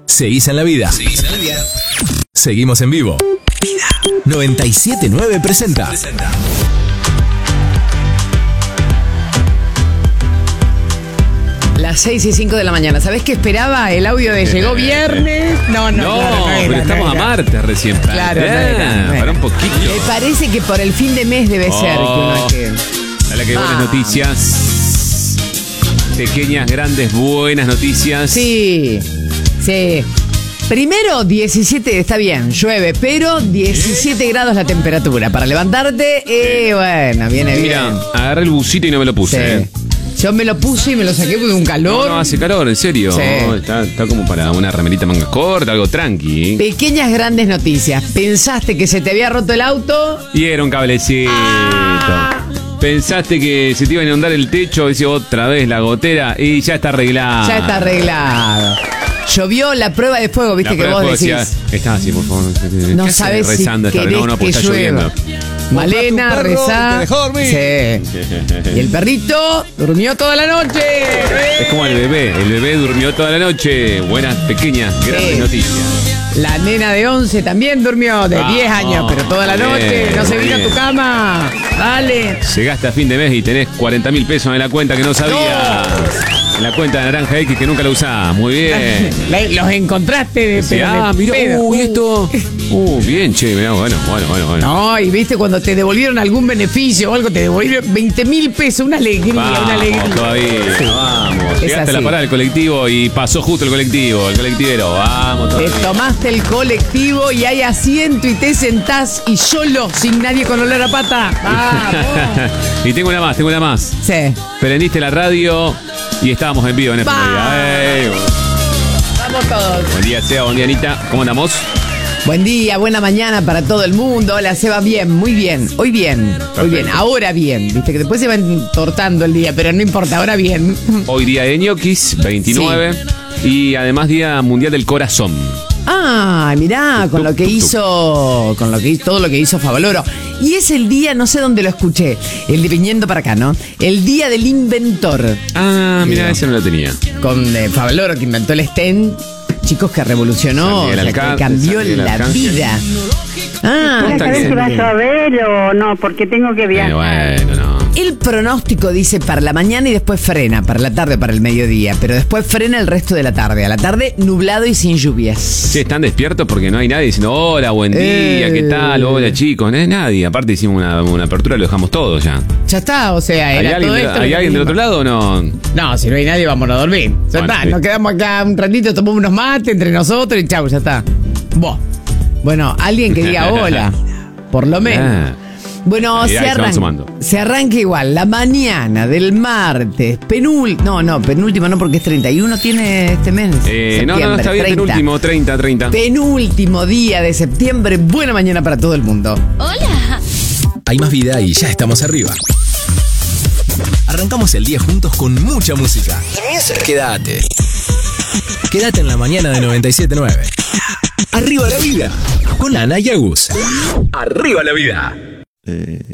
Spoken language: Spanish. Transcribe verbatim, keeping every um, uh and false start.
Seguís en la vida. Seguís en la vida. Seguimos en vivo. Vida. noventa y siete punto nueve presenta. presenta. Las seis y cinco de la mañana. ¿Sabés qué esperaba? El audio de llegó viernes. No, no, No, claro, no era, pero no estamos era. a martes recién. Claro, no era, no era. Para un poquito. Me parece que por el fin de mes debe Oh. ser que uno que... Dale que hay buenas Ah. noticias. Pequeñas, grandes, buenas noticias. Sí, sí. Primero, diecisiete, está bien, llueve, pero diecisiete grados la temperatura. Para levantarte, eh, bueno, viene bien. Mira, agarré el busito y no me lo puse. Sí. ¿eh? Yo me lo puse y me lo saqué de un calor. No, no, hace calor, en serio. Sí. Está, está como para una remerita manga corta, algo tranqui. Pequeñas grandes noticias. ¿Pensaste que se te había roto el auto? Y era un cablecito. Ah. Pensaste que se te iba a inundar el techo, dice otra vez la gotera y ya está arreglado. Ya está arreglado. Llovió la prueba de fuego, viste La que prueba vos de fuego decís. decía, está así, por favor. No ¿Qué haces sabes si rezando esta vez? querés No, no, porque que está llueva. lloviendo. Malena, Borra tu perro rezá. y te dejó dormir. Sí. Y el perrito durmió toda la noche. Es como el bebé, el bebé durmió toda la noche. Buenas, pequeñas, grandes Sí. noticias. La nena de once también durmió, de Vamos. diez años, pero toda la Bien, noche. No se vino a bien. tu cama. Dale. Llegaste a fin de mes y tenés cuarenta mil pesos en la cuenta que no sabías. En la cuenta de Naranja X que nunca la usás. Muy bien. La- Los encontraste de, Sí, pero de ah, mira, pedo. uy, esto. Uh, bien, che, mirá, bueno, bueno, bueno, bueno. No, y viste cuando te devolvieron algún beneficio o algo, te devolvieron veinte mil pesos, una alegría, una Vamos, alegría. todavía, Sí. vamos. Es Llegaste a la así. parada del colectivo y pasó justo el colectivo, el colectivero. Vamos, Te todavía. tomaste el colectivo y hay asiento y te sentás y solo, sin nadie con olor a pata. Vamos. Y tengo una más, tengo una más. Sí. Prendiste la radio y estábamos en vivo en esta Vamos. día. Ey, Vamos todos. buen día, Seba, buen día, Anita. ¿Cómo andamos? Buen día, buena mañana para todo el mundo. Hola, Seba, bien, muy bien. Hoy bien, muy Perfecto. bien. Ahora bien. Viste que después se va entortando el día, pero no importa, ahora bien. Hoy día de ñoquis, veintinueve. Y además Día Mundial del Corazón. Ah, mirá, con lo que hizo, con lo que hizo, todo lo que hizo Favaloro. Y es el día, no sé dónde lo escuché, el de viniendo para acá, ¿no? El día del inventor. Ah, mira, Mira. ese no lo tenía. Con eh, Favaloro, que inventó el stent. Chicos, que revolucionó, San Miguel o sea, que Arcángel, cambió San Miguel la Arcángel. vida. Ah, Posta ¿Sabes que- si va a llover o no? Porque tengo que Eh, viajar. bueno, no. el pronóstico dice para la mañana y después frena, para la tarde, para el mediodía, pero después frena el resto de la tarde. A la tarde, nublado y sin lluvias. Che, están despiertos porque no hay nadie diciendo hola, buen día, Eh. ¿qué tal? Hola, chicos. No hay nadie. Aparte hicimos una, una apertura, lo dejamos todo ya. Ya está, o sea, ¿Hay era alguien, todo de- esto. lo ¿hay que alguien del teníamos. otro lado o no? No, si no hay nadie, vámonos a dormir. Ya Bueno, está, sí. nos quedamos acá un ratito, tomamos unos mates entre nosotros y chau, ya está. Buah. Bueno, alguien que diga hola, por lo menos. Ah. Bueno, Ahí, se, ahí se van arranca, sumando. se arranca igual, la mañana del martes, penúltimo, no, no, penúltimo no porque es treinta y uno tiene este mes. Eh, no, no, no, septiembre, está bien, treinta. penúltimo, treinta, treinta. Penúltimo día de septiembre, buena mañana para todo el mundo. Hay más vida y ya estamos arriba. Arrancamos el día juntos con mucha música. Quédate. Quédate en la mañana de noventa y siete punto nueve. Arriba la vida. Con Ana y Agus. Arriba la vida.